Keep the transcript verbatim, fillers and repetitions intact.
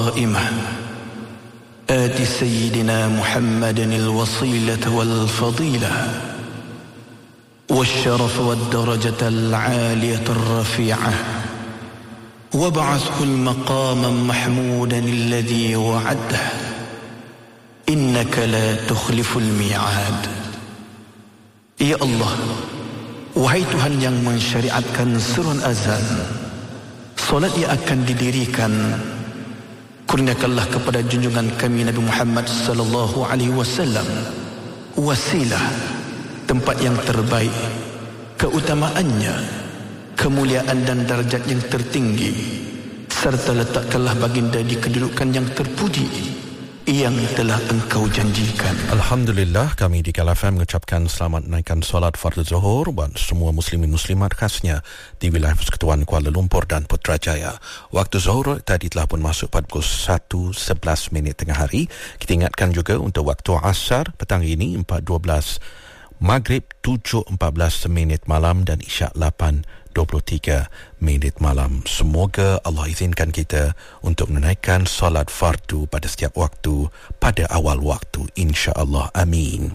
قائمة آت سيدنا محمد الوصيلة والفضيلة والشرف والدرجة العالية الرفيعة وابعثه المقام محمودا الذي وعده إنك لا تخلف الميعاد. Ya Allah, wahai Tuhan yang mensyariatkan surun azan, solat yang akan didirikan, kurniakanlah kepada junjungan kami Nabi Muhammad sallallahu alaihi wasallam wasilah, tempat yang terbaik, keutamaannya, kemuliaan dan darjat yang tertinggi, serta letakkanlah baginda di kedudukan yang terpuji yang telah engkau janjikan. Alhamdulillah, kami di Kala F M mengucapkan selamat naikkan solat fardu zuhur buat semua muslimin muslimat khasnya di wilayah Persekutuan Kuala Lumpur dan Putrajaya. Waktu zuhur tadi telah pun masuk pada pukul satu sebelas minit tengah hari. Kita ingatkan juga untuk waktu asar petang ini empat dua belas, Maghrib tujuh empat belas minit malam dan Isyak lapan dua puluh tiga minit malam. Semoga Allah izinkan kita untuk menunaikan solat fardu pada setiap waktu pada awal waktu, insya-Allah. Amin.